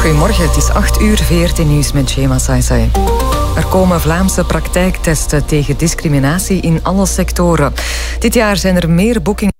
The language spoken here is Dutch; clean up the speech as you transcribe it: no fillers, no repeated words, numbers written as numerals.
Goedemorgen, het is 8 uur, VRT Nieuws met Shema Saisai. Er komen Vlaamse praktijktesten tegen discriminatie in alle sectoren. Dit jaar zijn er meer boekingen